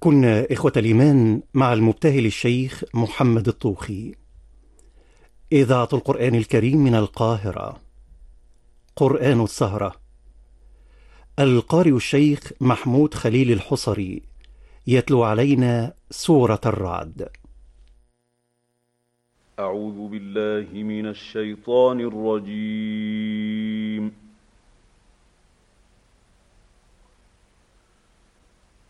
كنا إخوة الإيمان مع المبتهل الشيخ محمد الطوخي. إذاعة القرآن الكريم من القاهرة. قرآن السهرة. القارئ الشيخ محمود خليل الحصري يتلو علينا سورة الرعد. أعوذ بالله من الشيطان الرجيم.